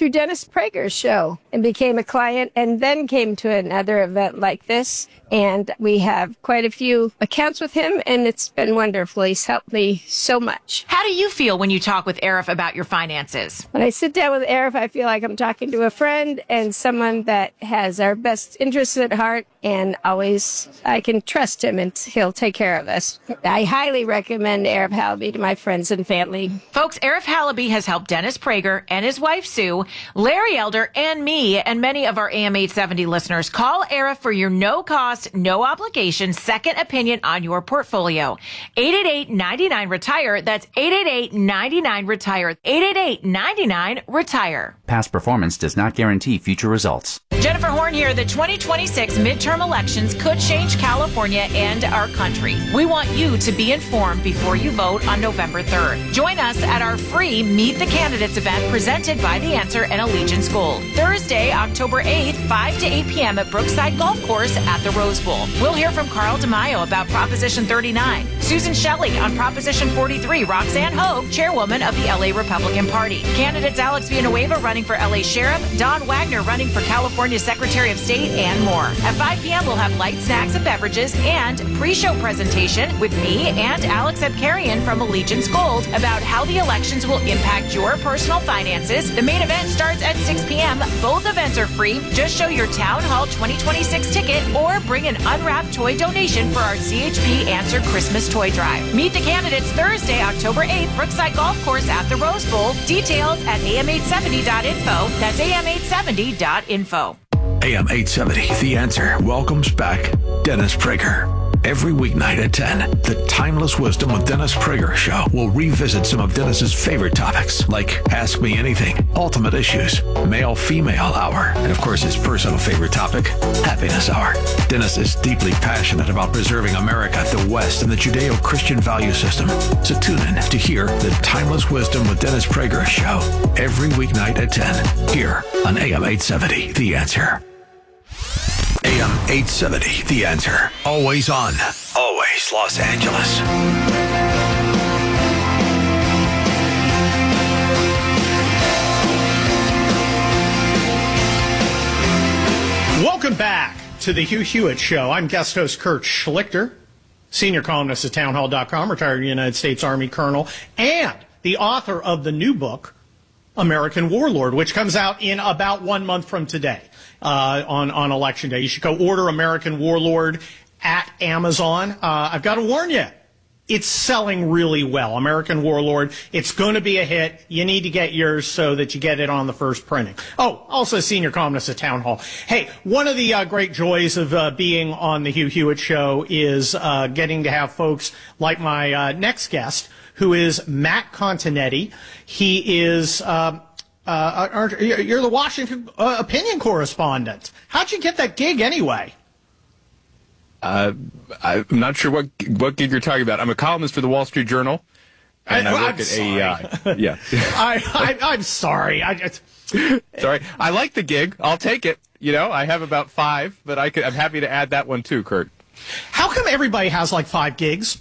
through Dennis Prager's show and became a client and then came to another event like this. And we have quite a few accounts with him, and it's been wonderful. He's helped me so much. How do you feel when you talk with Arif about your finances? When I sit down with Arif, I feel like I'm talking to a friend and someone that has our best interests at heart, and always I can trust him and he'll take care of us. I highly recommend Arif Halaby to my friends and family. Folks, Arif Halaby has helped Dennis Prager and his wife Sue, Larry Elder, and me, and many of our AM 870 listeners. Call Arif for your no-cost, no obligation second opinion on your portfolio. 888-99-RETIRE. That's 888-99-RETIRE. 888-99-RETIRE. Past performance does not guarantee future results. Jennifer Horn here. The 2026 midterm elections could change California and our country. We want you to be informed before you vote on November 3rd. Join us at our free Meet the Candidates event presented by The Answer and Allegiance Gold. Thursday, October 8th, 5 to 8 p.m. at Brookside Golf Course at the Rose Bowl. We'll hear from Carl DeMaio about Proposition 39, Susan Shelley on Proposition 43, Roxanne Hogue, chairwoman of the LA Republican Party. Candidates Alex Villanueva running for LA Sheriff, Don Wagner running for California Secretary of State, and more. At 5 p.m., we'll have light snacks and beverages and pre-show presentation with me and Alex Abkarian from Allegiance Gold about how the elections will impact your personal finances. The main event starts at 6 p.m. Both events are free. Just show your Town Hall 2026 ticket or bring an unwrapped toy donation for our CHP Answer Christmas Toy Drive. Meet the candidates Thursday, October 8th, Brookside Golf Course at the Rose Bowl. Details at am870.info. That's am870.info. AM 870, The Answer, welcomes back Dennis Prager. Every weeknight at 10, the Timeless Wisdom with Dennis Prager show will revisit some of Dennis's favorite topics, like Ask Me Anything, Ultimate Issues, Male-Female Hour, and of course his personal favorite topic, Happiness Hour. Dennis is deeply passionate about preserving America, the West, and the Judeo-Christian value system. So tune in to hear the Timeless Wisdom with Dennis Prager show every weeknight at 10, here on AM 870, The Answer. AM 870, The Answer. Always on, always Los Angeles. Welcome back to the Hugh Hewitt Show. I'm guest host Kurt Schlichter, senior columnist at townhall.com, retired United States Army colonel, and the author of the new book, American Warlord, which comes out in about 1 month from today. On Election Day. You should go order American Warlord at Amazon. I've got to warn you, it's selling really well. American Warlord, it's going to be a hit. You need to get yours so that you get it on the first printing. Oh, also senior columnist at Town Hall. Hey, one of the great joys of being on the Hugh Hewitt Show is getting to have folks like my next guest, who is Matt Continetti. He is... you're the Washington opinion correspondent. How'd you get that gig anyway? I'm not sure what gig you're talking about. I'm a columnist for the Wall Street Journal, and I work at AEI. Yeah. I'm sorry. Sorry. I like the gig. I'll take it. You know, I have about 5, but I'm happy to add that one too, Kurt. How come everybody has like 5 gigs?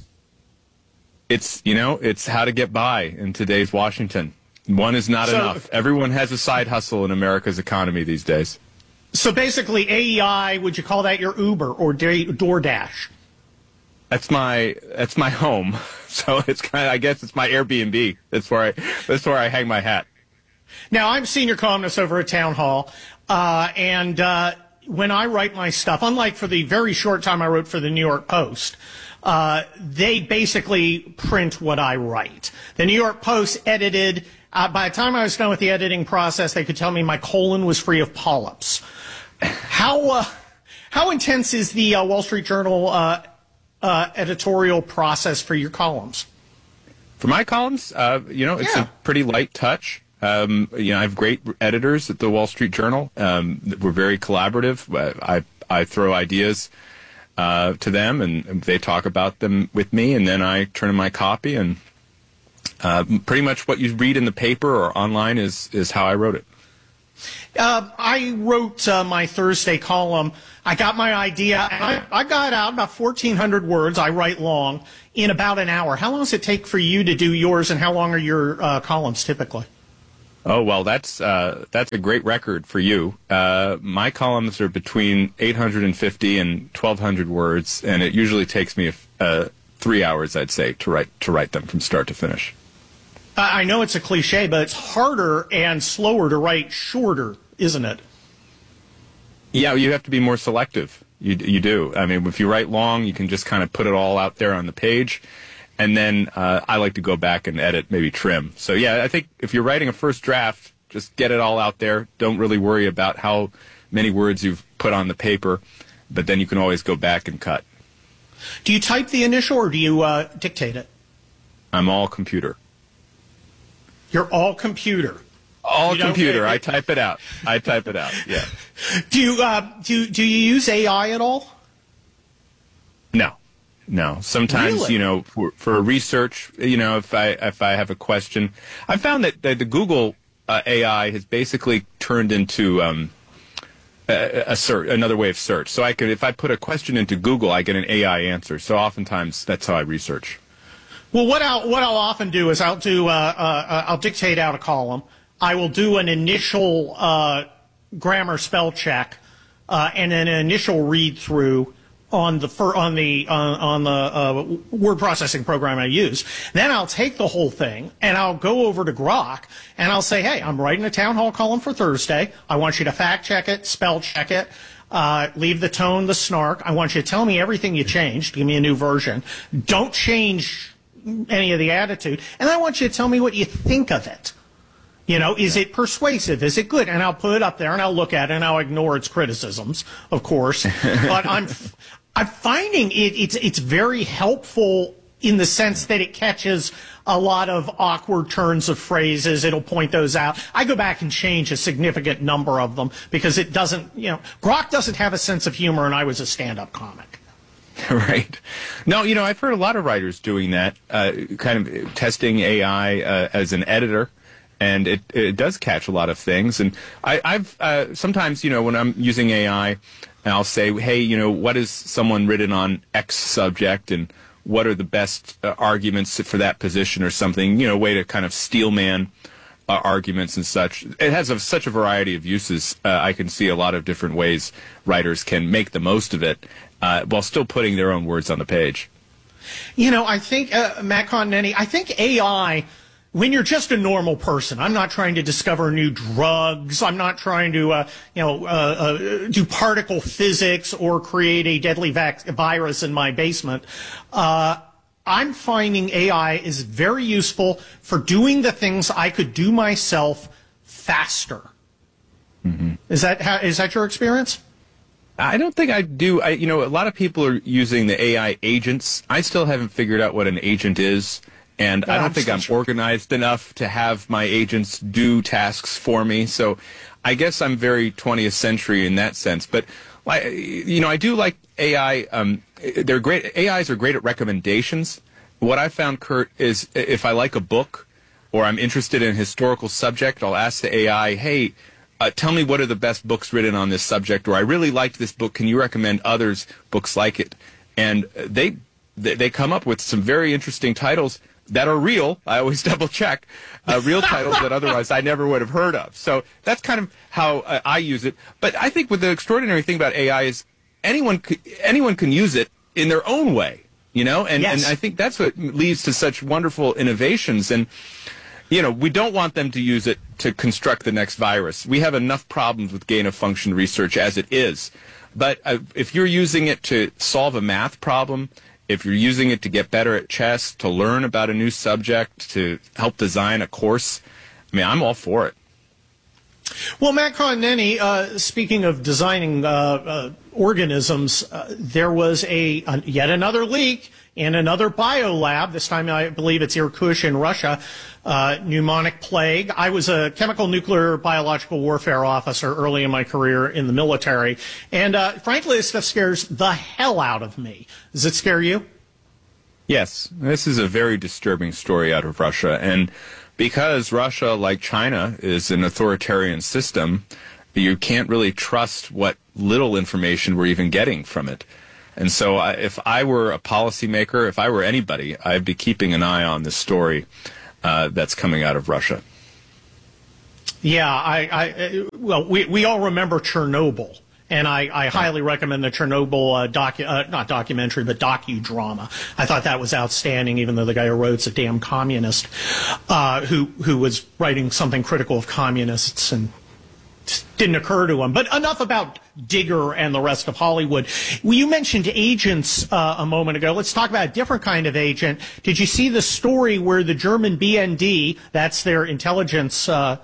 It's how to get by in today's Washington. One is not enough. Everyone has a side hustle in America's economy these days. So basically, AEI, would you call that your Uber or DoorDash? That's my home. So it's I guess it's my Airbnb. That's where I hang my hat. Now, I'm senior columnist over at Town Hall, and when I write my stuff, unlike for the very short time I wrote for the New York Post, they basically print what I write. The New York Post edited. By the time I was done with the editing process, they could tell me my colon was free of polyps. How intense is the Wall Street Journal editorial process for your columns? For my columns, it's a pretty light touch. I have great editors at the Wall Street Journal. We're very collaborative. I throw ideas to them, and they talk about them with me, and then I turn in my copy, and pretty much what you read in the paper or online is how I wrote it. I wrote my Thursday column. I got my idea, and I got out about 1,400 words. I write long in about an hour. How long does it take for you to do yours, and how long are your columns typically? Oh, well, that's a great record for you. My columns are between 850 and 1,200 words, and it usually takes me 3 hours, I'd say, to write them from start to finish. I know it's a cliche, but it's harder and slower to write shorter, isn't it? Yeah, you have to be more selective. You do. I mean, if you write long, you can just kind of put it all out there on the page. And then I like to go back and edit, maybe trim. So, yeah, I think if you're writing a first draft, just get it all out there. Don't really worry about how many words you've put on the paper. But then you can always go back and cut. Do you type the initial or do you dictate it? I'm all computer. You're all computer. All computer. I type it out. Yeah. Do you use AI at all? No. Sometimes, really? For research, if I have a question, I found that the Google AI has basically turned into another way of search. So if I put a question into Google, I get an AI answer. So oftentimes that's how I research. Well, what I'll often do is I'll dictate out a column. I will do an initial grammar spell check and an initial read through on the word processing program I use. Then I'll take the whole thing and I'll go over to Grok and I'll say, hey, I'm writing a town hall column for Thursday. I want you to fact check it, spell check it, leave the tone, the snark. I want you to tell me everything you changed. Give me a new version. Don't change any of the attitude. And I want you to tell me what you think of it. Is it persuasive? Is it good? And I'll put it up there and I'll look at it and I'll ignore its criticisms, of course. But I'm finding it's very helpful in the sense that it catches a lot of awkward turns of phrases. It'll point those out. I go back and change a significant number of them because it doesn't, Grok doesn't have a sense of humor and I was a stand-up comic. Right. No, I've heard a lot of writers doing that, kind of testing AI as an editor. And it does catch a lot of things. And I've sometimes, when I'm using AI, I'll say, hey, what is someone written on X subject and what are the best arguments for that position or something, way to kind of steelman arguments and such. It has such a variety of uses. I can see a lot of different ways writers can make the most of it while still putting their own words on the page. I think, Matt Continetti, I think AI... When you're just a normal person, I'm not trying to discover new drugs. I'm not trying to, do particle physics or create a deadly virus in my basement. I'm finding AI is very useful for doing the things I could do myself faster. Mm-hmm. Is that your experience? I don't think I do. A lot of people are using the AI agents. I still haven't figured out what an agent is. And I don't think I'm organized enough to have my agents do tasks for me. So I guess I'm very 20th century in that sense. But, I do like AI. They're great. AIs are great at recommendations. What I found, Kurt, is if I like a book or I'm interested in a historical subject, I'll ask the AI, hey, tell me what are the best books written on this subject, or I really liked this book. Can you recommend others books like it? And they come up with some very interesting titles that are real. I always double check real titles that otherwise I never would have heard of. So that's kind of how I use it. But I think with the extraordinary thing about AI is anyone can use it in their own way, and I think that's what leads to such wonderful innovations. And we don't want them to use it to construct the next virus. We have enough problems with gain-of-function research as it is. But if you're using it to solve a math problem, if you're using it to get better at chess, to learn about a new subject, to help design a course, I'm all for it. Well, Matt Continetti, speaking of designing organisms, there was yet another leak in another biolab. This time I believe it's Irkutsk in Russia, pneumonic plague. I was a chemical nuclear biological warfare officer early in my career in the military. And frankly, this stuff scares the hell out of me. Does it scare you? Yes. This is a very disturbing story out of Russia. And because Russia, like China, is an authoritarian system, you can't really trust what little information we're even getting from it. And so if I were a policymaker, if I were anybody, I'd be keeping an eye on this story that's coming out of Russia. Yeah, well, we all remember Chernobyl. And I highly recommend the Chernobyl not documentary, but docudrama. I thought that was outstanding, even though the guy who wrote it's a damn communist, who was writing something critical of communists and didn't occur to him. But enough about Digger and the rest of Hollywood. Well, you mentioned agents a moment ago. Let's talk about a different kind of agent. Did you see the story where the German BND, that's their intelligence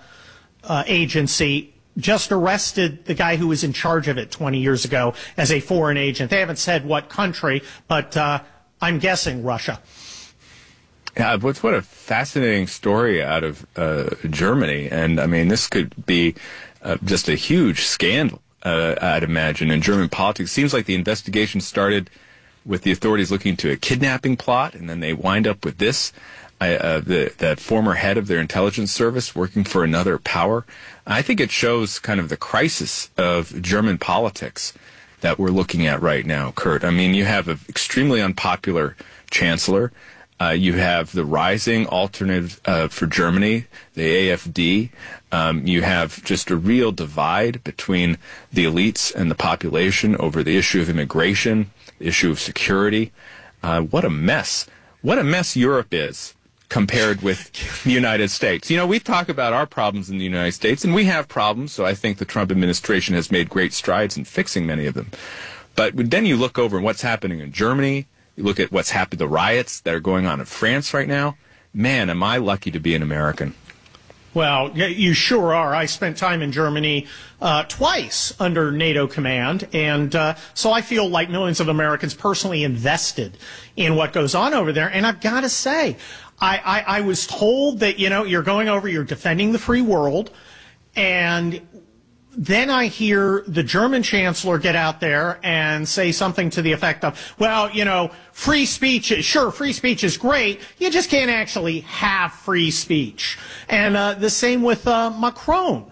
agency, just arrested the guy who was in charge of it 20 years ago as a foreign agent? They haven't said what country, but I'm guessing Russia. Yeah, what a fascinating story out of Germany. And, I mean, this could be just a huge scandal, I'd imagine, in German politics. It seems like the investigation started with the authorities looking into a kidnapping plot, and then they wind up with this. The former head of their intelligence service working for another power. I think it shows kind of the crisis of German politics that we're looking at right now, Kurt. I mean, you have an extremely unpopular chancellor. You have the rising alternative for Germany, the AfD. You have just a real divide between the elites and the population over the issue of immigration, the issue of security. What a mess. What a mess Europe is compared with the United States. You know, we talk about our problems in the United States, and we have problems, so I think the Trump administration has made great strides in fixing many of them. But then you look over what's happening in Germany, you look at what's happened, the riots that are going on in France right now. Man, am I lucky to be an American. Well, you sure are. I spent time in Germany twice under NATO command, and so I feel like millions of Americans personally invested in what goes on over there. And I've got to say, I was told that, you know, you're going over, you're defending the free world, and then I hear the German chancellor get out there and say something to the effect of, well, you know, free speech is great. You just can't actually have free speech. And the same with Macron.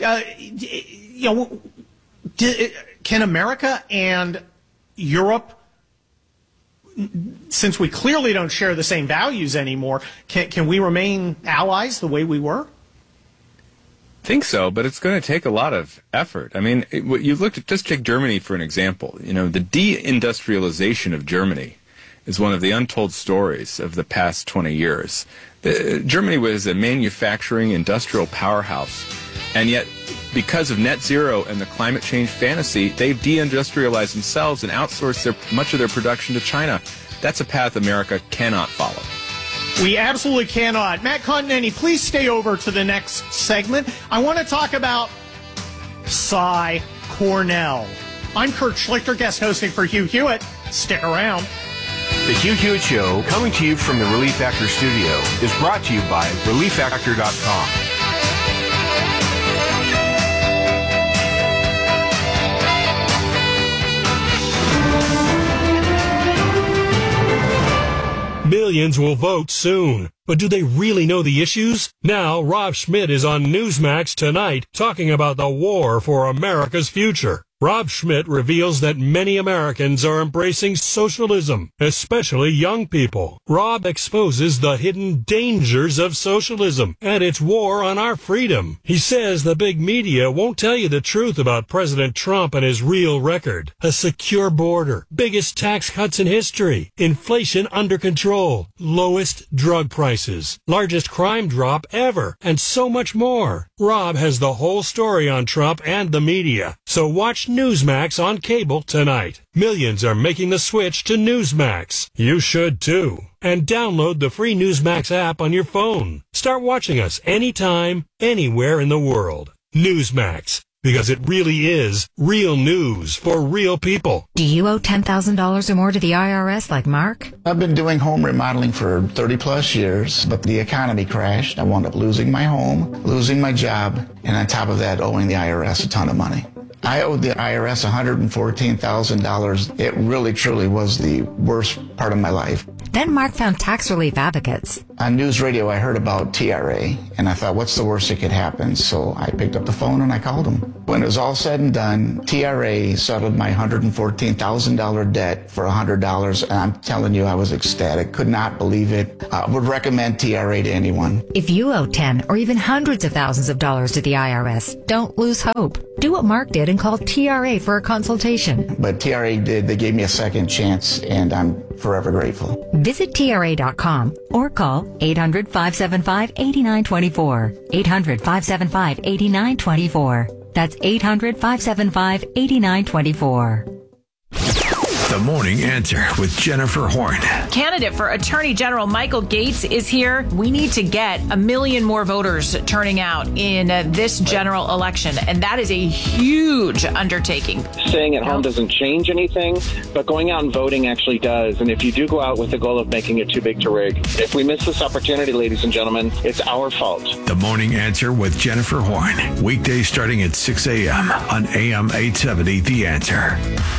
You know, can America and Europe, since we clearly don't share the same values anymore, can we remain allies the way we were? I think so, but it's going to take a lot of effort. I mean, you looked at, just take Germany for an example. You know, the deindustrialization of Germany is one of the untold stories of the past 20 years. Germany was a manufacturing industrial powerhouse, and yet because of net zero and the climate change fantasy, they've deindustrialized themselves and outsourced much of their production to China. That's a path America cannot follow. We absolutely cannot. Matt Continenti, please stay over to the next segment. I want to talk about Cy Cornell. I'm Kurt Schlichter, guest hosting for Hugh Hewitt. Stick around. The Hugh Hewitt Show, coming to you from the Relief Factor studio, is brought to you by ReliefFactor.com. Millions will vote soon. But do they really know the issues? Now, Rob Schmidt is on Newsmax tonight talking about the war for America's future. Rob Schmidt reveals that many Americans are embracing socialism, especially young people. Rob exposes the hidden dangers of socialism and its war on our freedom. He says the big media won't tell you the truth about President Trump and his real record. A secure border, biggest tax cuts in history, inflation under control, lowest drug prices, largest crime drop ever, and so much more. Rob has the whole story on Trump and the media. So watch Newsmax on cable tonight. Millions are making the switch to Newsmax. You should too. And download the free Newsmax app on your phone. Start watching us anytime, anywhere in the world. Newsmax. Because it really is real news for real people. Do you owe $10,000 or more to the IRS like Mark? I've been doing home remodeling for 30 plus years, but the economy crashed. I wound up losing my home, losing my job, and on top of that, owing the IRS a ton of money. I owed the IRS $114,000. It really, truly was the worst part of my life. Then Mark found Tax Relief Advocates. On news radio, I heard about TRA, and I thought, what's the worst that could happen? So I picked up the phone and I called them. When it was all said and done, TRA settled my $114,000 debt for $100, and I'm telling you, I was ecstatic. Could not believe it. I would recommend TRA to anyone. If you owe 10 or even hundreds of thousands of dollars to the IRS, don't lose hope. Do what Mark did and call TRA for a consultation. But TRA did. They gave me a second chance, and I'm forever grateful. Visit TRA.com or call 800-575-8924. 800-575-8924. That's 800-575-8924. The Morning Answer with Jennifer Horn. Candidate for Attorney General Michael Gates is here. We need to get 1 million more voters turning out in this general election, and that is a huge undertaking. Staying at home doesn't change anything, but going out and voting actually does. And if you do go out with the goal of making it too big to rig, if we miss this opportunity, ladies and gentlemen, it's our fault. The Morning Answer with Jennifer Horn. Weekdays starting at 6 a.m. on AM 870 The Answer.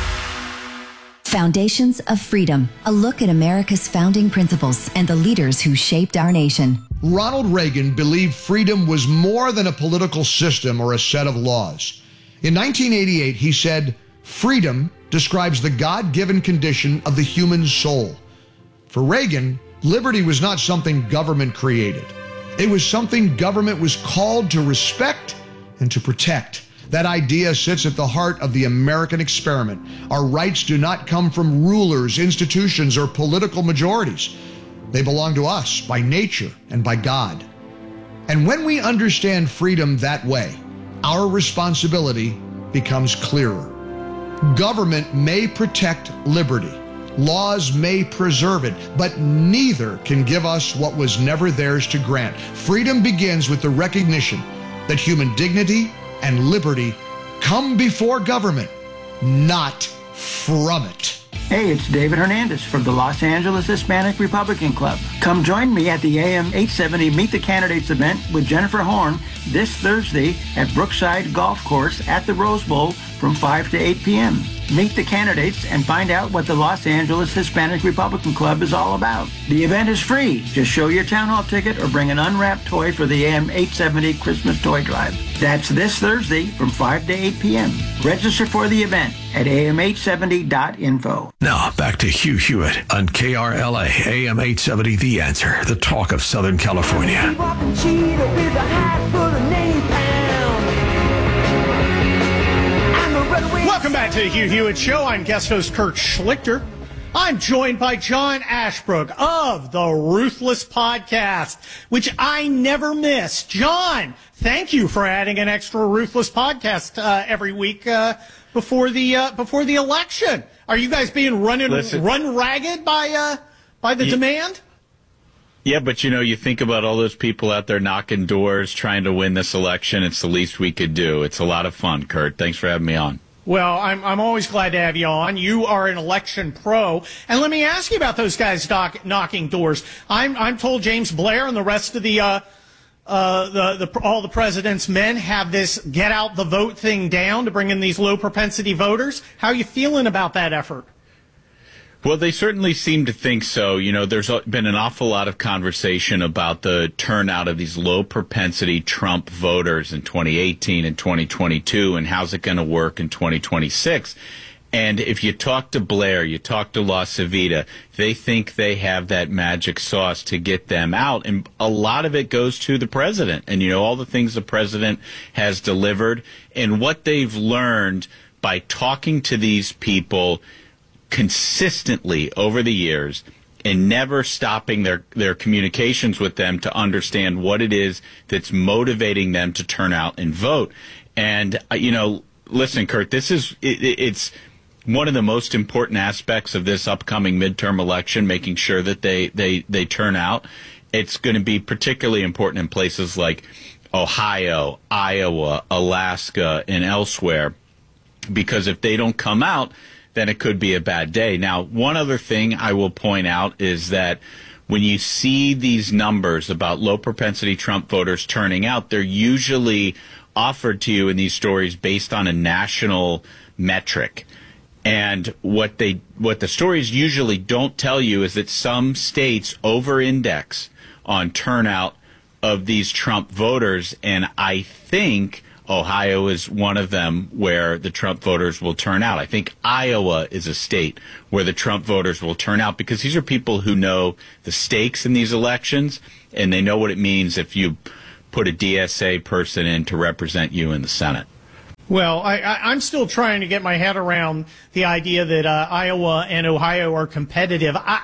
Foundations of Freedom, a look at America's founding principles and the leaders who shaped our nation. Ronald Reagan believed freedom was more than a political system or a set of laws. In 1988, he said, "Freedom describes the God-given condition of the human soul." For Reagan, liberty was not something government created. It was something government was called to respect and to protect. That idea sits at the heart of the American experiment. Our rights do not come from rulers, institutions, or political majorities. They belong to us by nature and by God. And when we understand freedom that way, our responsibility becomes clearer. Government may protect liberty. Laws may preserve it, but neither can give us what was never theirs to grant. Freedom begins with the recognition that human dignity and liberty come before government, not from it. Hey, it's David Hernandez from the Los Angeles Hispanic Republican Club. Come join me at the AM 870 Meet the Candidates event with Jennifer Horn this Thursday at Brookside Golf Course at the Rose Bowl from 5 to 8 p.m. Meet the candidates and find out what the Los Angeles Hispanic Republican Club is all about. The event is free. Just show your town hall ticket or bring an unwrapped toy for the AM 870 Christmas Toy Drive. That's this Thursday from 5 to 8 p.m. Register for the event at am870.info. Now, back to Hugh Hewitt on KRLA, AM 870 The Answer, the talk of Southern California. Welcome back to the Hugh Hewitt Show. I'm guest host Kurt Schlichter. I'm joined by John Ashbrook of the Ruthless Podcast, which I never miss. John, thank you for adding an extra Ruthless Podcast every week before the election. Are you guys being run ragged by the demand? Yeah, but you think about all those people out there knocking doors, trying to win this election. It's the least we could do. It's a lot of fun, Kurt. Thanks for having me on. Well, I'm always glad to have you on. You are an election pro, and let me ask you about those guys knocking doors. I'm told James Blair and the rest of all the president's men have this get out the vote thing down to bring in these low propensity voters. How are you feeling about that effort? Well, they certainly seem to think so. There's been an awful lot of conversation about the turnout of these low-propensity Trump voters in 2018 and 2022, and how's it going to work in 2026. And if you talk to Blair, you talk to LaCivita, they think they have that magic sauce to get them out. And a lot of it goes to the president and, all the things the president has delivered and what they've learned by talking to these people consistently over the years and never stopping their communications with them to understand what it is that's motivating them to turn out and vote. And, listen, Kurt, it's one of the most important aspects of this upcoming midterm election, making sure that they turn out. It's going to be particularly important in places like Ohio, Iowa, Alaska, and elsewhere, because if they don't come out, then it could be a bad day. Now, one other thing I will point out is that when you see these numbers about low propensity Trump voters turning out, they're usually offered to you in these stories based on a national metric. And what the stories usually don't tell you is that some states over-index on turnout of these Trump voters, and I think Ohio is one of them where the Trump voters will turn out. I think Iowa is a state where the Trump voters will turn out because these are people who know the stakes in these elections, and they know what it means if you put a DSA person in to represent you in the Senate. Well, I'm still trying to get my head around the idea that Iowa and Ohio are competitive. I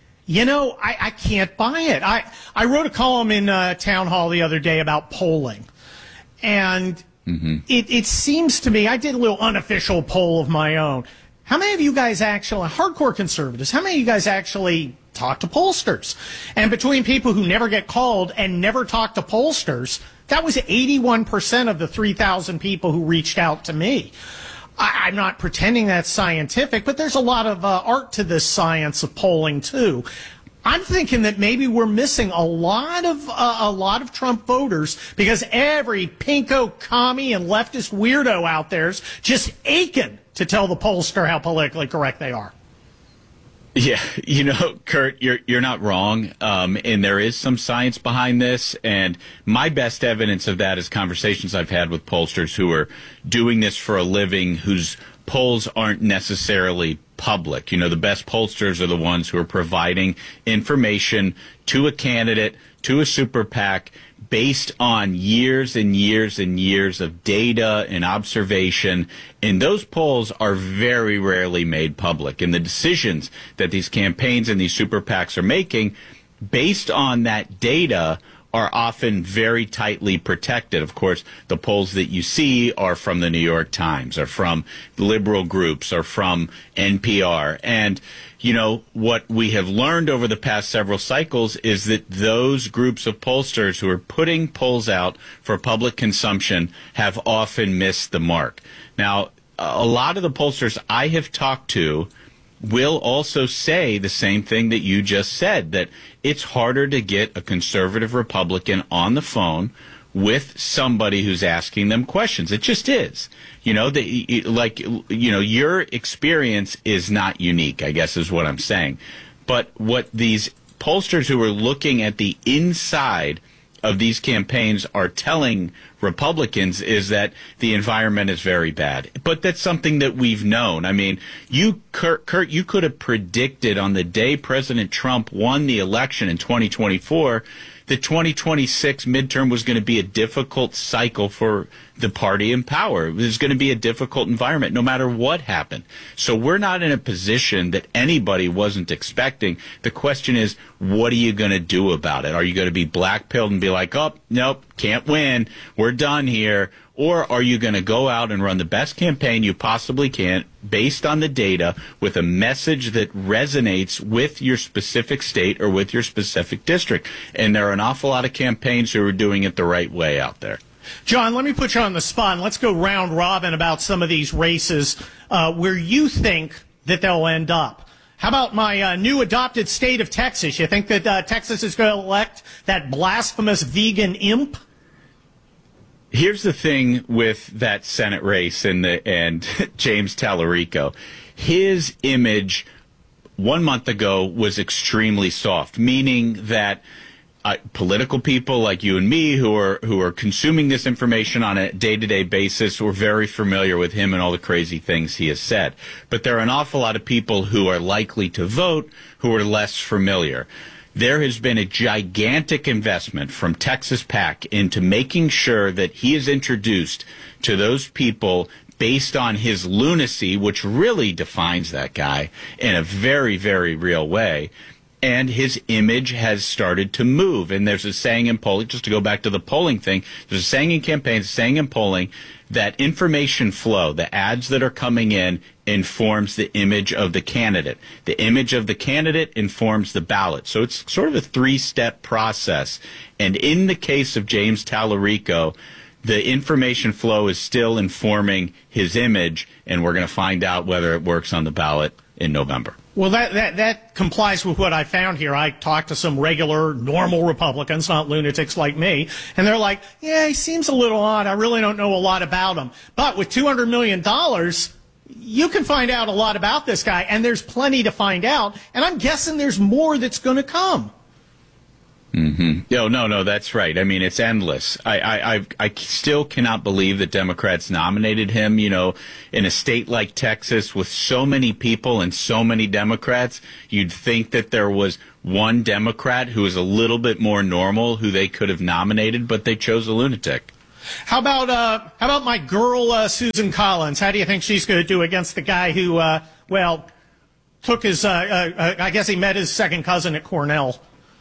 can't buy it. I wrote a column in Town Hall the other day about polling, and it seems to me, I did a little unofficial poll of my own. How many of you guys actually, hardcore conservatives, how many of you guys actually talk to pollsters? And between people who never get called and never talk to pollsters, that was 81% of the 3,000 people who reached out to me. I'm not pretending that's scientific, but there's a lot of art to this science of polling, too. I'm thinking that maybe we're missing a lot of Trump voters because every pinko, commie, and leftist weirdo out there's just aching to tell the pollster how politically correct they are. Yeah, Kurt, you're not wrong, and there is some science behind this, and my best evidence of that is conversations I've had with pollsters who are doing this for a living, whose polls aren't necessarily public. The best pollsters are the ones who are providing information to a candidate, to a super PAC, based on years and years and years of data and observation. And those polls are very rarely made public. And the decisions that these campaigns and these super PACs are making based on that data are often very tightly protected. Of course, the polls that you see are from the New York Times, are from liberal groups, are from NPR. And, what we have learned over the past several cycles is that those groups of pollsters who are putting polls out for public consumption have often missed the mark. Now, a lot of the pollsters I have talked to will also say the same thing that you just said, that it's harder to get a conservative Republican on the phone with somebody who's asking them questions. It just is. Your experience is not unique, I guess is what I'm saying. But what these pollsters who are looking at the inside of these campaigns are telling Republicans is that the environment is very bad. But that's something that we've known. I mean, Kurt, you could have predicted on the day President Trump won the election in 2024 the 2026 midterm was going to be a difficult cycle for the party in power. It was going to be a difficult environment no matter what happened. So we're not in a position that anybody wasn't expecting. The question is, what are you going to do about it? Are you going to be blackpilled and be like, oh, nope, can't win, we're done here? Or are you going to go out and run the best campaign you possibly can based on the data with a message that resonates with your specific state or with your specific district? And there are an awful lot of campaigns who are doing it the right way out there. John, let me put you on the spot, and let's go round robin about some of these races where you think that they'll end up. How about my new adopted state of Texas? You think that Texas is going to elect that blasphemous vegan imp? Here's the thing with that Senate race and James Tallarico. His image 1 month ago was extremely soft, meaning that political people like you and me who are consuming this information on a day-to-day basis were very familiar with him and all the crazy things he has said. But there are an awful lot of people who are likely to vote who are less familiar. There has been a gigantic investment from Texas PAC into making sure that he is introduced to those people based on his lunacy, which really defines that guy in a very, very real way. And his image has started to move. And there's a saying in polling, just to go back to the polling thing, there's a saying in campaigns, a saying in polling, that information flow, the ads that are coming in, informs the image of the candidate. The image of the candidate informs the ballot. So it's sort of a three-step process. And in the case of James Tallarico, the information flow is still informing his image, and we're going to find out whether it works on the ballot in November. Well, that complies with what I found here. I talked to some regular, normal Republicans, not lunatics like me, and they're like, yeah, he seems a little odd. I really don't know a lot about him. But with $200 million, you can find out a lot about this guy, and there's plenty to find out, and I'm guessing there's more that's going to come. Mm-hmm. No, that's right. I mean, it's endless. I still cannot believe that Democrats nominated him, in a state like Texas with so many people and so many Democrats. You'd think that there was one Democrat who was a little bit more normal who they could have nominated, but they chose a lunatic. How about my girl, Susan Collins? How do you think she's going to do against the guy who, took his, I guess he met his second cousin at Cornell?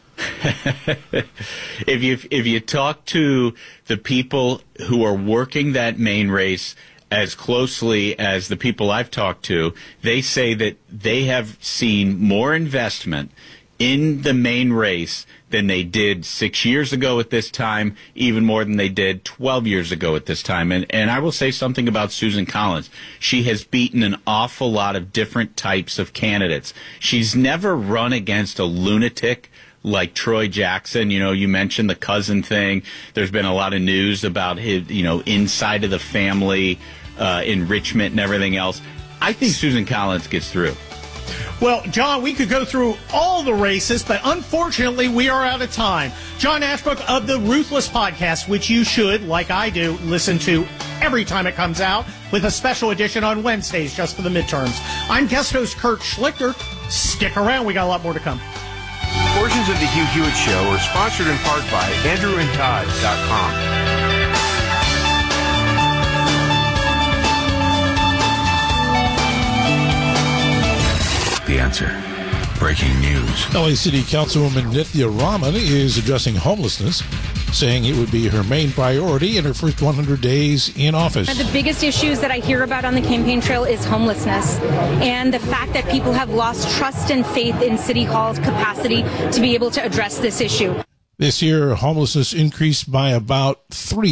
If you talk to the people who are working that main race as closely as the people I've talked to, they say that they have seen more investment in the main race than they did 6 years ago at this time, even more than they did 12 years ago at this time. And I will say something about Susan Collins. She has beaten an awful lot of different types of candidates. She's never run against a lunatic like Troy Jackson. You mentioned the cousin thing. There's been a lot of news about his, inside of the family, enrichment and everything else. I think Susan Collins gets through. Well, John, we could go through all the races, but unfortunately we are out of time. John Ashbrook of the Ruthless Podcast, which you should, like I do, listen to every time it comes out, with a special edition on Wednesdays just for the midterms. I'm guest host Kurt Schlichter. Stick around. We got a lot more to come. Portions of the Hugh Hewitt Show are sponsored in part by AndrewandTodd.com. The Answer. Breaking news. LA City Councilwoman Nithya Raman is addressing homelessness, saying it would be her main priority in her first 100 days in office. One of the biggest issues that I hear about on the campaign trail is homelessness and the fact that people have lost trust and faith in City Hall's capacity to be able to address this issue. This year, homelessness increased by about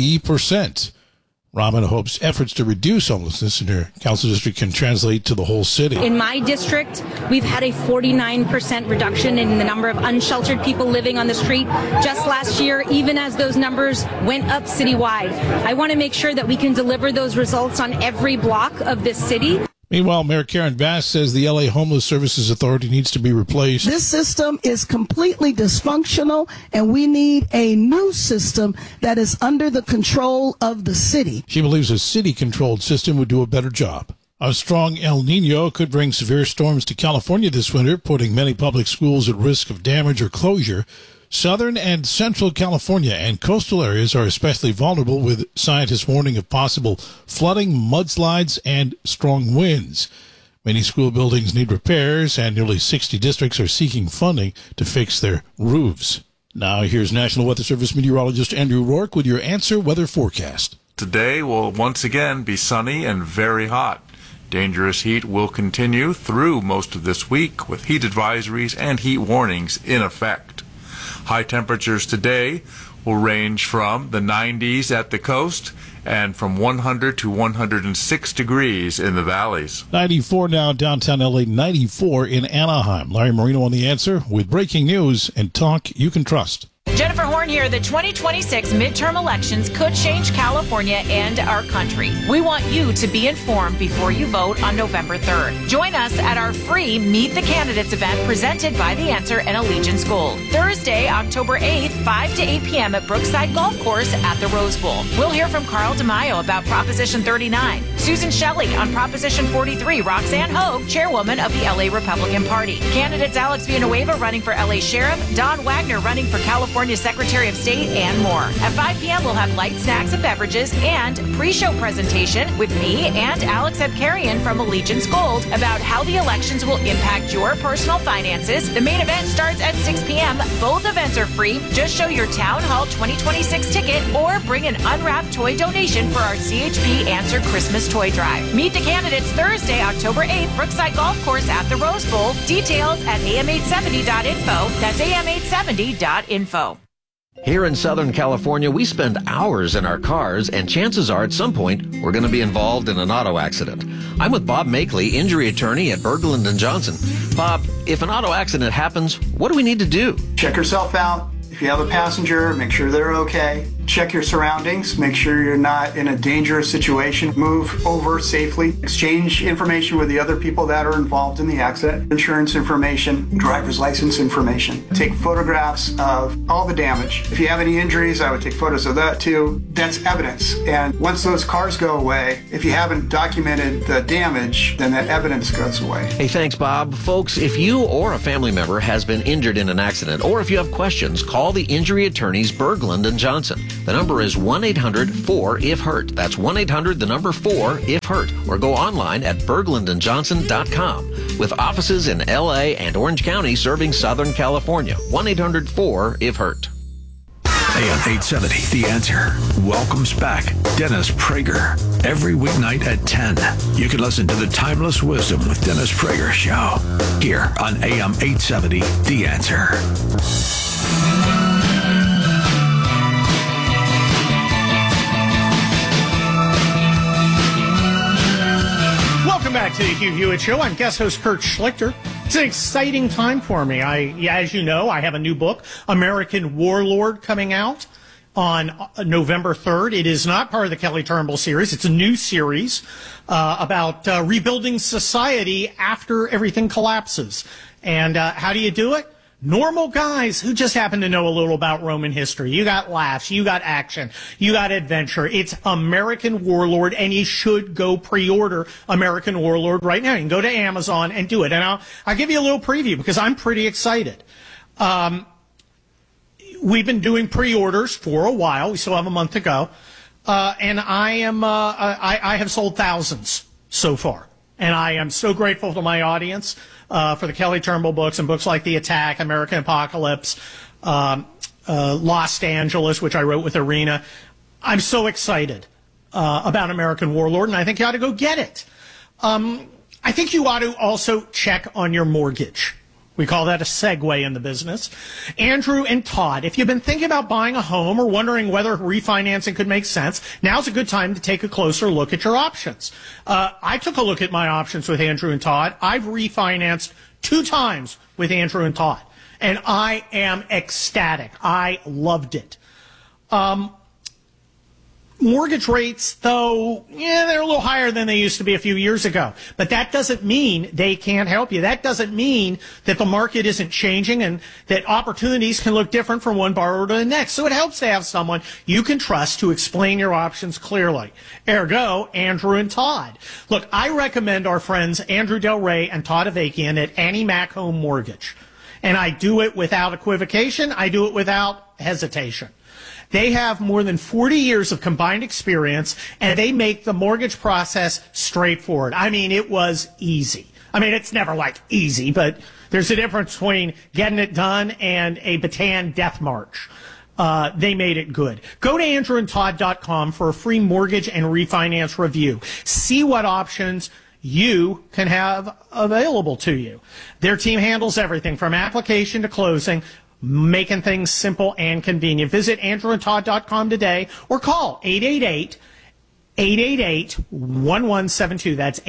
3%. Raman hopes efforts to reduce homelessness in her council district can translate to the whole city. In my district, we've had a 49% reduction in the number of unsheltered people living on the street just last year, even as those numbers went up citywide. I want to make sure that we can deliver those results on every block of this city. Meanwhile, Mayor Karen Bass says the LA Homeless Services Authority needs to be replaced. This system is completely dysfunctional, and we need a new system that is under the control of the city. She believes a city-controlled system would do a better job. A strong El Nino could bring severe storms to California this winter, putting many public schools at risk of damage or closure. Southern and central California and coastal areas are especially vulnerable, with scientists warning of possible flooding, mudslides, and strong winds. Many school buildings need repairs, and nearly 60 districts are seeking funding to fix their roofs. Now here's National Weather Service meteorologist Andrew Rourke with your Answer Weather Forecast. Today will once again be sunny and very hot. Dangerous heat will continue through most of this week, with heat advisories and heat warnings in effect. High temperatures today will range from the 90s at the coast and from 100 to 106 degrees in the valleys. 94 now downtown LA, 94 in Anaheim. Larry Marino on The Answer with breaking news and talk you can trust. Jennifer Horn here. The 2026 midterm elections could change California and our country. We want you to be informed before you vote on November 3rd. Join us at our free Meet the Candidates event presented by The Answer and Allegiance Gold. Thursday, October 8th, 5 to 8 p.m. at Brookside Golf Course at the Rose Bowl. We'll hear from Carl DeMaio about Proposition 39, Susan Shelley on Proposition 43, Roxanne Hogue, chairwoman of the LA Republican Party. Candidates Alex Villanueva running for LA Sheriff, Don Wagner running for California Secretary of State, and more. At 5 p.m., we'll have light snacks and beverages and pre-show presentation with me and Alex Abkarian from Allegiance Gold about how the elections will impact your personal finances. The main event starts at 6 p.m. Both events are free. Just show your Town Hall 2026 ticket or bring an unwrapped toy donation for our CHP Answer Christmas Toy Drive. Meet the candidates Thursday, October 8th, Brookside Golf Course at the Rose Bowl. Details at am870.info. That's am870.info. Here in Southern California, we spend hours in our cars, and chances are at some point we're going to be involved in an auto accident. I'm with Bob Makeley, injury attorney at Berglund & Johnson. Bob, if an auto accident happens, what do we need to do? Check yourself out. If you have a passenger, make sure they're okay. Check your surroundings. Make sure you're not in a dangerous situation. Move over safely. Exchange information with the other people that are involved in the accident. Insurance information, driver's license information. Take photographs of all the damage. If you have any injuries, I would take photos of that too. That's evidence. And once those cars go away, if you haven't documented the damage, then that evidence goes away. Hey, thanks, Bob. Folks, if you or a family member has been injured in an accident, or if you have questions, call the injury attorneys Berglund and Johnson. The number is 1-800-4-IF-HURT. That's 1-800-4-IF-HURT. Or go online at berglundandjohnson.com. With offices in L.A. and Orange County serving Southern California. 1-800-4-IF-HURT. AM 870, The Answer, welcomes back Dennis Prager. Every weeknight at 10, you can listen to the Timeless Wisdom with Dennis Prager show here on AM 870, The Answer. Welcome back to the Hugh Hewitt Show. I'm guest host Kurt Schlichter. It's an exciting time for me. As you know, I have a new book, American Warlord, coming out on November 3rd. It is not part of the Kelly Turnbull series. It's a new series about rebuilding society after everything collapses. And how do you do it? Normal guys who just happen to know a little about Roman history. You got laughs, you got action, you got adventure. It's American Warlord, and you should go pre-order American Warlord right now. You can go to Amazon and do it. And I'll give you a little preview because I'm pretty excited. We've been doing pre-orders for a while. We still have a month to go. And I have sold thousands so far. And I am so grateful to my audience for the Kelly Turnbull books and books like The Attack, American Apocalypse, Los Angeles, which I wrote with Arena. I'm so excited about American Warlord, and I think you ought to go get it. I think you ought to also check on your mortgage. We call that a segue in the business. Andrew and Todd, if you've been thinking about buying a home or wondering whether refinancing could make sense, now's a good time to take a closer look at your options. I took a look at my options with Andrew and Todd. I've refinanced 2 times with Andrew and Todd, and I am ecstatic. I loved it. Mortgage rates, though, they're a little higher than they used to be a few years ago. But that doesn't mean they can't help you. That doesn't mean that the market isn't changing and that opportunities can look different from one borrower to the next. So it helps to have someone you can trust to explain your options clearly. Ergo, Andrew and Todd. Look, I recommend our friends Andrew Del Rey and Todd Avakian at Annie Mac Home Mortgage. And I do it without equivocation. I do it without hesitation. They have more than 40 years of combined experience, and they make the mortgage process straightforward. I mean, it was easy. I mean, it's never like easy, but there's a difference between getting it done and a Bataan death march. They made it good. Go to andrewandtodd.com for a free mortgage and refinance review. See what options you can have available to you. Their team handles everything from application to closing, making things simple and convenient. Visit andrewandtodd.com today or call 888-1172. That's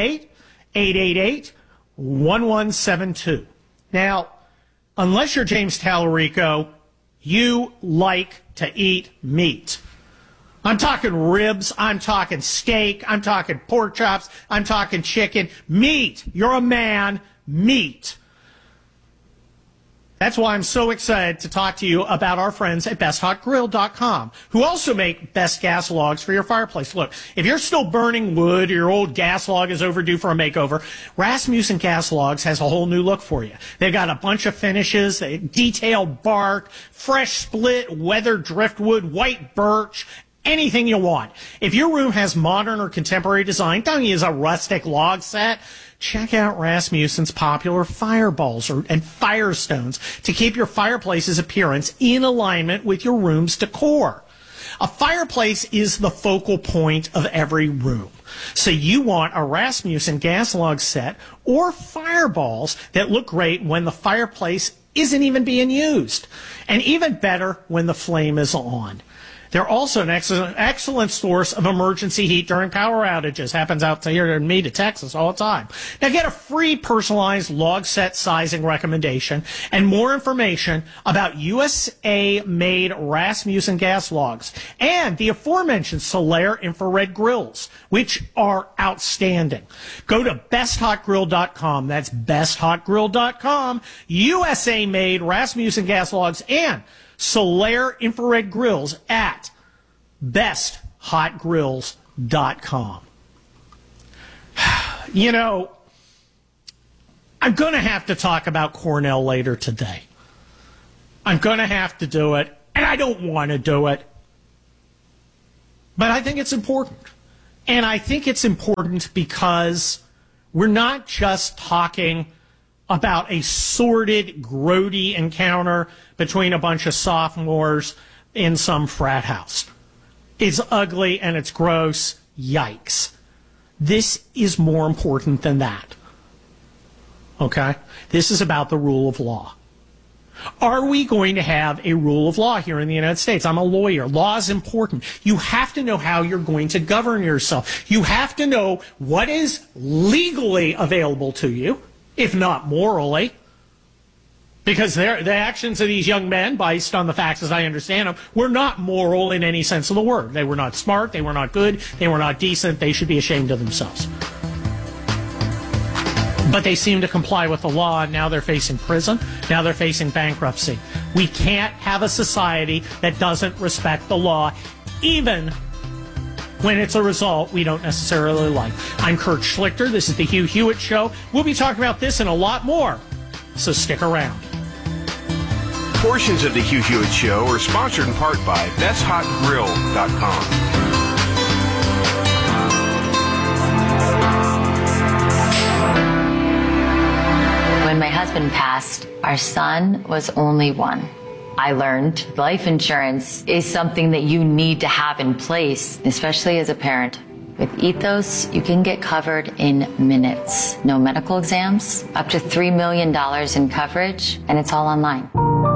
888-1172. Now, unless you're James Tallarico, you like to eat meat. I'm talking ribs, I'm talking steak, I'm talking pork chops, I'm talking chicken. Meat. You're a man. Meat. That's why I'm so excited to talk to you about our friends at BestHotGrill.com, who also make best gas logs for your fireplace. Look, if you're still burning wood or your old gas log is overdue for a makeover, Rasmussen Gas Logs has a whole new look for you. They've got a bunch of finishes, detailed bark, fresh split, weathered driftwood, white birch, anything you want. If your room has modern or contemporary design, don't use a rustic log set. Check out Rasmussen's popular fireballs and firestones to keep your fireplace's appearance in alignment with your room's decor. A fireplace is the focal point of every room. So you want a Rasmussen gas log set or fireballs that look great when the fireplace isn't even being used. And even better when the flame is on. They're also an excellent source of emergency heat during power outages. Happens out here in me to Texas all the time. Now get a free personalized log set sizing recommendation and more information about USA-made Rasmussen gas logs and the aforementioned Solaire infrared grills, which are outstanding. Go to besthotgrill.com. That's besthotgrill.com. USA-made Rasmussen gas logs and Solaire infrared grills at besthotgrills.com. You know, I'm going to have to talk about Cornell later today. I'm going to have to do it, and I don't want to do it. But I think it's important. And I think it's important because we're not just talking about a sordid, grody encounter between a bunch of sophomores in some frat house. It's ugly and it's gross. Yikes. This is more important than that. Okay? This is about the rule of law. Are we going to have a rule of law here in the United States? I'm a lawyer. Law is important. You have to know how you're going to govern yourself. You have to know what is legally available to you, if not morally. Because the actions of these young men, based on the facts as I understand them, were not moral in any sense of the word. They were not smart. They were not good. They were not decent. They should be ashamed of themselves. But they seem to comply with the law, and now they're facing prison. Now they're facing bankruptcy. We can't have a society that doesn't respect the law, even when it's a result we don't necessarily like. I'm Kurt Schlichter. This is the Hugh Hewitt Show. We'll be talking about this and a lot more, so stick around. Portions of the Hugh Hewitt Show are sponsored in part by BestHotGrill.com. When my husband passed, our son was only one. I learned life insurance is something that you need to have in place, especially as a parent. With Ethos, you can get covered in minutes. No medical exams, up to $3 million in coverage, and it's all online.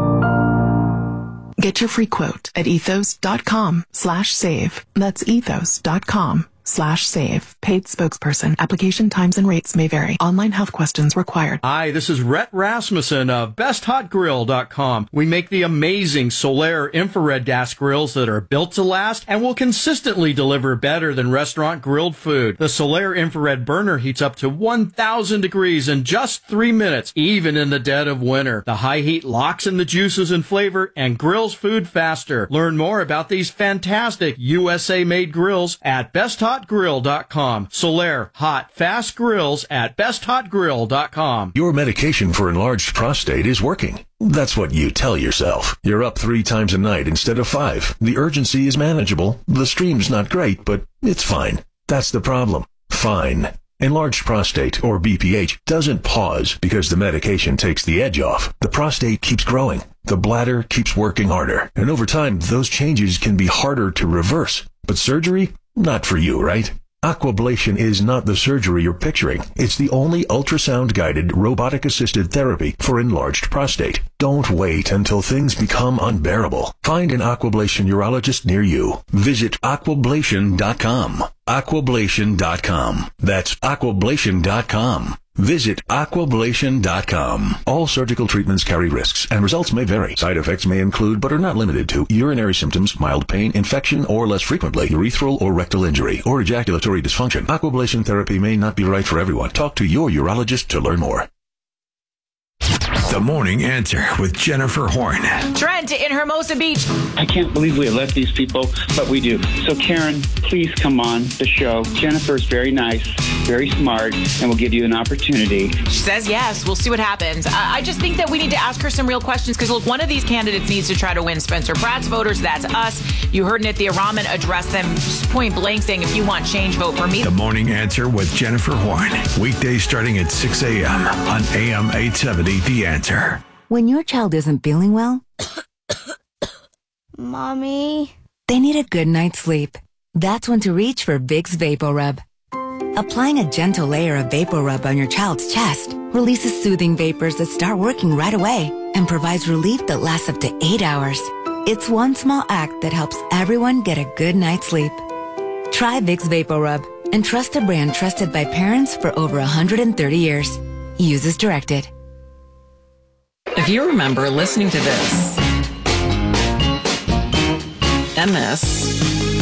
Get your free quote at ethos.com/save. That's ethos.com/save. Paid spokesperson. Application times and rates may vary. Online health questions required. Hi, this is Rhett Rasmussen of BestHotGrill.com. We make the amazing Solaire infrared gas grills that are built to last and will consistently deliver better than restaurant grilled food. The Solaire infrared burner heats up to 1,000 degrees in just 3 minutes, even in the dead of winter. The high heat locks in the juices and flavor and grills food faster. Learn more about these fantastic USA-made grills at BestHotGrill.com. Solaire, hot, fast grills at BestHotGrill.com. Your medication for enlarged prostate is working. That's what you tell yourself. You're up 3 times a night instead of 5. The urgency is manageable. The stream's not great, but it's fine. That's the problem. Fine. Enlarged prostate, or BPH, doesn't pause because the medication takes the edge off. The prostate keeps growing. The bladder keeps working harder. And over time, those changes can be harder to reverse. But surgery? Not for you, right? Aquablation is not the surgery you're picturing. It's the only ultrasound-guided, robotic-assisted therapy for enlarged prostate. Don't wait until things become unbearable. Find an Aquablation urologist near you. Visit Aquablation.com. Aquablation.com. That's Aquablation.com. Visit Aquablation.com. All surgical treatments carry risks, and results may vary. Side effects may include, but are not limited to, urinary symptoms, mild pain, infection, or less frequently, urethral or rectal injury, or ejaculatory dysfunction. Aquablation therapy may not be right for everyone. Talk to your urologist to learn more. The Morning Answer with Jennifer Horn. Trent in Hermosa Beach. I can't believe we let these people, but we do. So Karen, please come on the show. Jennifer is very nice, very smart, and will give you an opportunity. She says yes. We'll see what happens. I just think that we need to ask her some real questions because, look, one of these candidates needs to try to win Spencer Pratt's voters. That's us. You heard Nithya Raman address them point blank saying, if you want change, vote for me. The Morning Answer with Jennifer Horn. Weekdays starting at 6 a.m. on AM 870 The Answer. When your child isn't feeling well, Mommy, they need a good night's sleep. That's when to reach for Vicks VapoRub. Applying a gentle layer of VapoRub on your child's chest releases soothing vapors that start working right away and provides relief that lasts up to 8 hours. It's one small act that helps everyone get a good night's sleep. Try Vicks VapoRub and trust a brand trusted by parents for over 130 years. Use as directed. If you remember listening to this, and this,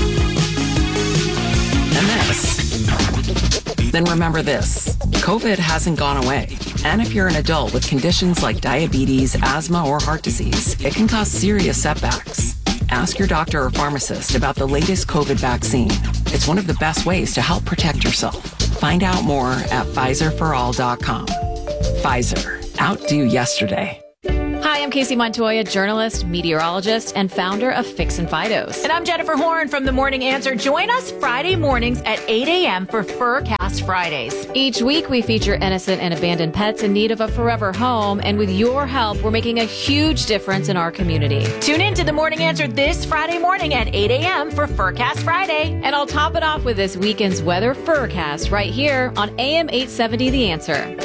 and this, then remember this. COVID hasn't gone away. And if you're an adult with conditions like diabetes, asthma, or heart disease, it can cause serious setbacks. Ask your doctor or pharmacist about the latest COVID vaccine. It's one of the best ways to help protect yourself. Find out more at PfizerForAll.com. Pfizer. Outdo yesterday. Hi, I'm Casey Montoya, journalist, meteorologist, and founder of Fix and Fidos. And I'm Jennifer Horn from The Morning Answer. Join us Friday mornings at 8 a.m. for Furcast Fridays. Each week, we feature innocent and abandoned pets in need of a forever home. And with your help, we're making a huge difference in our community. Tune in to The Morning Answer this Friday morning at 8 a.m. for Furcast Friday. And I'll top it off with this weekend's weather Furcast right here on AM 870 The Answer.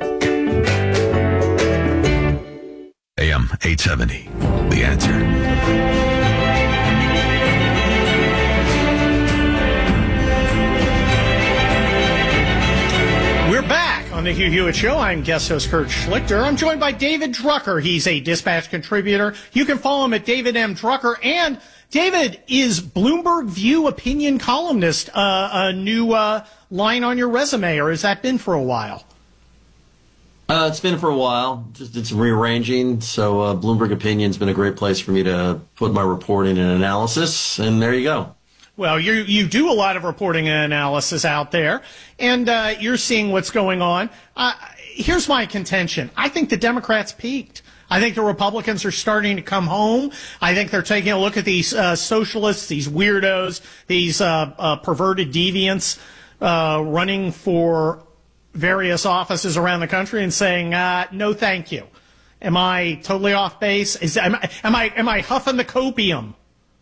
AM 870, The Answer. We're back on the Hugh Hewitt Show. I'm guest host Kurt Schlichter. I'm joined by David Drucker. He's a Dispatch contributor. You can follow him at David M. Drucker. And David is Bloomberg View opinion columnist, a new line on your resume, or has that been for a while? It's been for a while. Just did some rearranging. So Bloomberg Opinion's been a great place for me to put my reporting and analysis. And there you go. Well, you do a lot of reporting and analysis out there, and you're seeing what's going on. Here's my contention. I think the Democrats peaked. I think the Republicans are starting to come home. I think they're taking a look at these socialists, these weirdos, these perverted deviants running for various offices around the country and saying, no, thank you. Am I totally off base? Am I huffing the copium?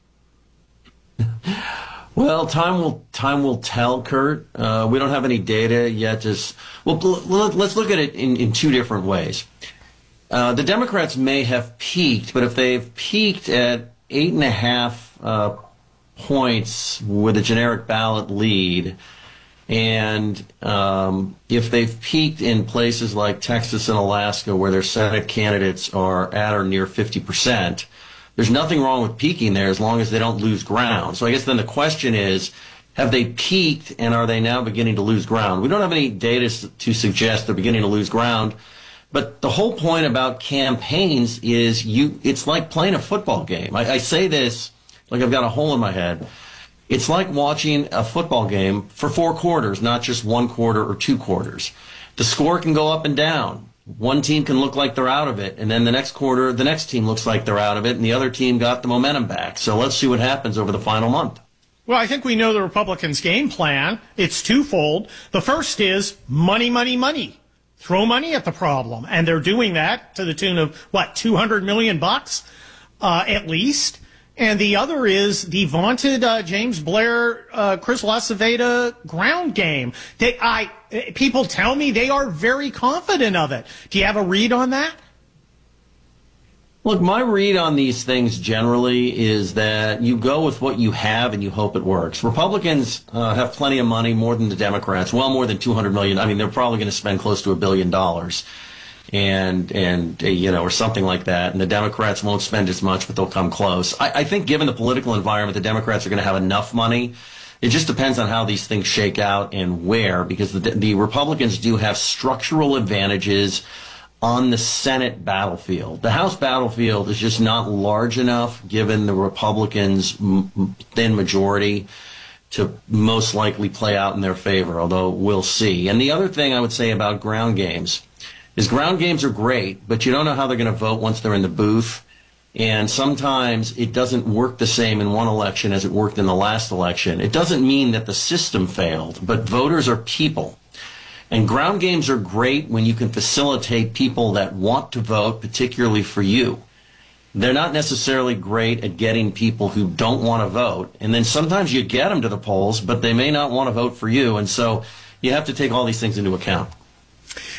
Well, time will tell, Kurt. We don't have any data yet. Let's look at it in two different ways. The Democrats may have peaked, but if they've peaked at 8.5 points with a generic ballot lead, and if they've peaked in places like Texas and Alaska where their Senate candidates are at or near 50%, there's nothing wrong with peaking there as long as they don't lose ground. So I guess then the question is, have they peaked and are they now beginning to lose ground? We don't have any data to suggest they're beginning to lose ground. But the whole point about campaigns is it's like playing a football game. I say this like I've got a hole in my head. It's like watching a football game for 4 quarters, not just 1 quarter or 2 quarters. The score can go up and down. One team can look like they're out of it, and then the next quarter, the next team looks like they're out of it, and the other team got the momentum back. So let's see what happens over the final month. Well, I think we know the Republicans' game plan. It's twofold. The first is money, money, money. Throw money at the problem. And they're doing that to the tune of, $200 million at least. And the other is the vaunted James Blair, Chris LaCivita ground game. People tell me they are very confident of it. Do you have a read on that? Look, my read on these things generally is that you go with what you have and you hope it works. Republicans have plenty of money, more than the Democrats, well more than $200 million. I mean, they're probably going to spend close to $1 billion. And or something like that. And the Democrats won't spend as much, but they'll come close. I think given the political environment, the Democrats are going to have enough money. It just depends on how these things shake out and where, because the Republicans do have structural advantages on the Senate battlefield. The House battlefield is just not large enough, given the Republicans' thin majority, to most likely play out in their favor, although we'll see. And the other thing I would say about ground games is ground games are great, but you don't know how they're going to vote once they're in the booth. And sometimes it doesn't work the same in one election as it worked in the last election. It doesn't mean that the system failed, but voters are people. And ground games are great when you can facilitate people that want to vote, particularly for you. They're not necessarily great at getting people who don't want to vote. And then sometimes you get them to the polls, but they may not want to vote for you. And so you have to take all these things into account.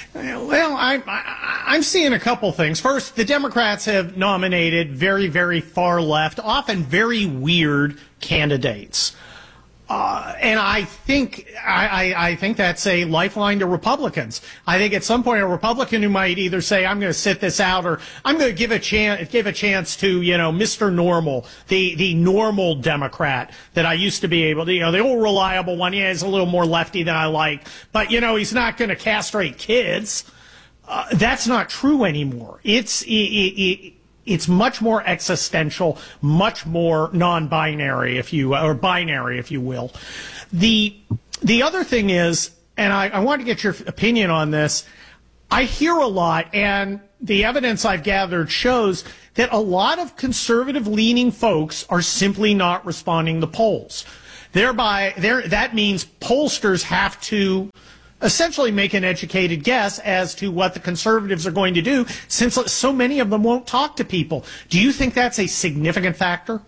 Well, I'm seeing a couple things. First, the Democrats have nominated very, very far left, often very weird candidates. And I think that's a lifeline to Republicans. I think at some point a Republican who might either say, I'm going to sit this out, or I'm going to give a chance to, Mr. Normal, the normal Democrat that I used to be able to, the old reliable one. Yeah, he's a little more lefty than I like, but he's not going to castrate kids. That's not true anymore. It's much more existential, much more non-binary, or binary, if you will. The other thing is, and I want to get your opinion on this, I hear a lot, and the evidence I've gathered shows that a lot of conservative-leaning folks are simply not responding to polls. That means pollsters have to essentially make an educated guess as to what the conservatives are going to do, since so many of them won't talk to people. Do you think that's a significant factor?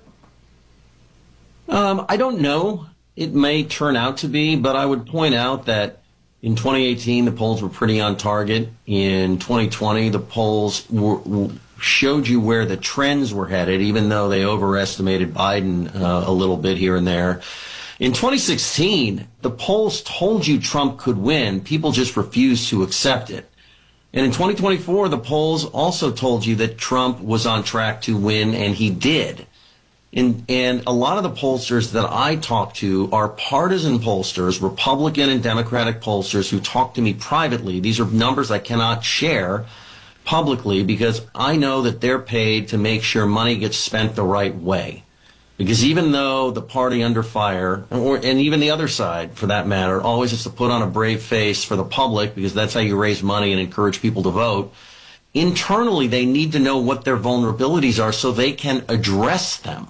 I don't know. It may turn out to be, but I would point out that in 2018, the polls were pretty on target. In 2020, the polls showed you where the trends were headed, even though they overestimated Biden a little bit here and there. In 2016, the polls told you Trump could win. People just refused to accept it. And in 2024, the polls also told you that Trump was on track to win, and he did. And a lot of the pollsters that I talk to are partisan pollsters, Republican and Democratic pollsters who talk to me privately. These are numbers I cannot share publicly because I know that they're paid to make sure money gets spent the right way. Because even though the party under fire, and even the other side, for that matter, always has to put on a brave face for the public because that's how you raise money and encourage people to vote, internally they need to know what their vulnerabilities are so they can address them.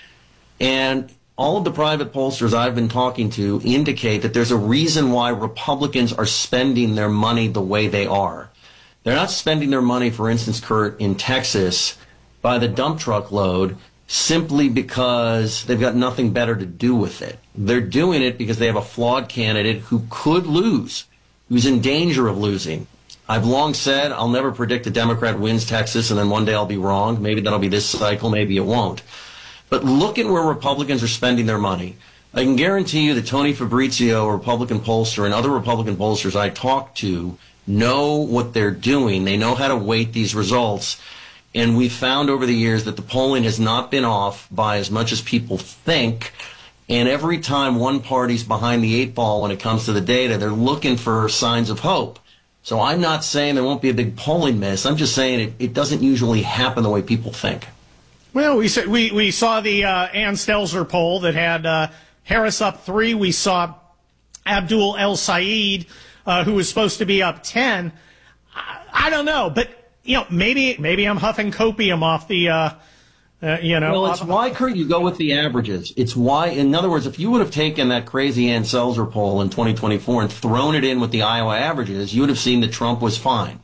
And all of the private pollsters I've been talking to indicate that there's a reason why Republicans are spending their money the way they are. They're not spending their money, for instance, Kurt, in Texas by the dump truck load, simply because they've got nothing better to do with it. They're doing it because they have a flawed candidate who could lose, who's in danger of losing. I've long said I'll never predict a Democrat wins Texas and then one day I'll be wrong. Maybe that'll be this cycle, maybe it won't. But look at where Republicans are spending their money. I can guarantee you that Tony Fabrizio, a Republican pollster, and other Republican pollsters I talk to know what they're doing. They know how to weight these results. And we've found over the years that the polling has not been off by as much as people think. And every time one party's behind the eight ball when it comes to the data, they're looking for signs of hope. So I'm not saying there won't be a big polling miss. I'm just saying it doesn't usually happen the way people think. Well, we saw the Ann Stelzer poll that had Harris up 3. We saw Abdul El Sayed, who was supposed to be up 10. I don't know, but maybe I'm huffing copium off the, Well, it's why, Kurt, you go with the averages. It's why, in other words, if you would have taken that crazy Ann Stelzer poll in 2024 and thrown it in with the Iowa averages, you would have seen that Trump was fine.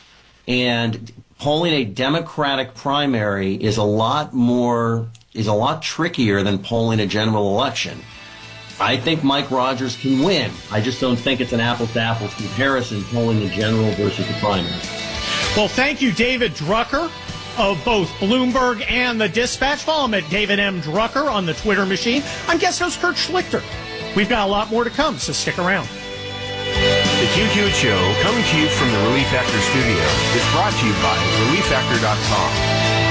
And polling a Democratic primary is a lot trickier than polling a general election. I think Mike Rogers can win. I just don't think it's an apples-to-apples comparison polling the general versus the primary. Well, thank you, David Drucker of both Bloomberg and the Dispatch. Follow him at David M. Drucker on the Twitter machine. I'm guest host Kurt Schlichter. We've got a lot more to come, so stick around. The Hugh Hewitt Show, coming to you from the Relief Factor studio, is brought to you by ReliefFactor.com.